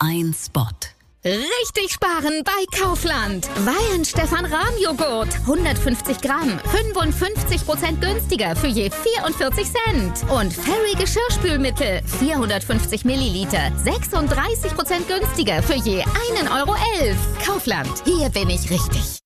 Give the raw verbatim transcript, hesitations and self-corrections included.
ein Spot. Richtig sparen bei Kaufland. Weihen Stefan Rahm Joghurt. hundertfünfzig Gramm. fünfundfünfzig Prozent günstiger für je vierundvierzig Cent. Und Fairy Geschirrspülmittel. vierhundertfünfzig Milliliter. sechsunddreißig Prozent günstiger für je einen Euro elf. Kaufland. Hier bin ich richtig.